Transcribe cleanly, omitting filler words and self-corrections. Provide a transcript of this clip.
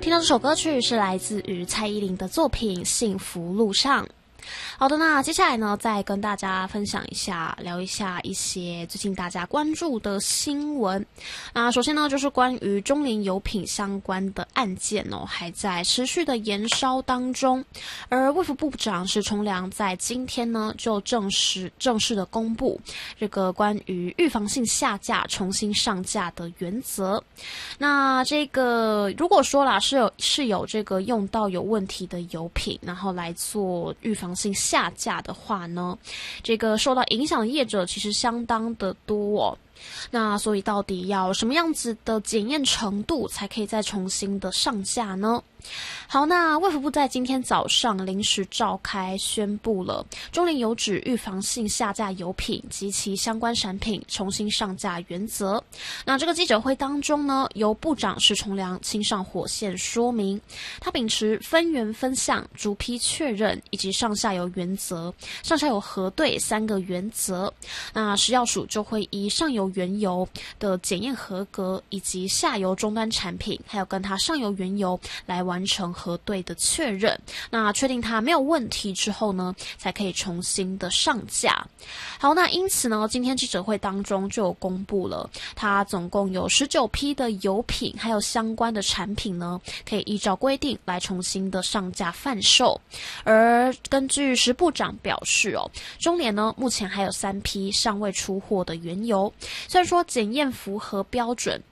听到这首歌曲是来自于蔡依林的作品《幸福路上》。好的，那接下来呢，再跟大家分享一下，聊一下一些最近大家关注的新闻。那首先呢，就是关于中联油品相关的案件哦，还在持续的延烧当中。而卫福部长史崇良在今天呢，就正式的公布这个关于预防性下架重新上架的原则。那这个如果说啦是有这个用到有问题的油品，然后来做预防性下架的话呢，这个受到影响的业者其实相当的多哦。那所以到底要什么样子的检验程度才可以再重新的上架呢？好，那卫福部在今天早上临时召开宣布了中联油脂预防性下架油品及其相关产品重新上架原则。那这个记者会当中呢，由部长史崇良亲上火线说明，他秉持分源分项、逐批确认以及上下游原则、上下游核对3个原则。那食药署就会依上游原油的检验合格，以及下游终端产品，还有跟它上游原油来完成核对的确认。那确定它没有问题之后呢，才可以重新的上架。好，那因此呢，今天记者会当中就有公布了，它总共有19批的油品，还有相关的产品呢，可以依照规定来重新的上架贩售。而根据食部长表示哦，中联呢目前还有3批尚未出货的原油，虽然说检验符合标准，